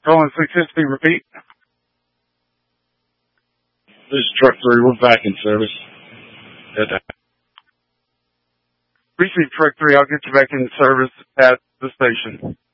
Calling 660, repeat. This is Truck 3. We're back in service. Receive Truck 3. I'll get you back in service at the station.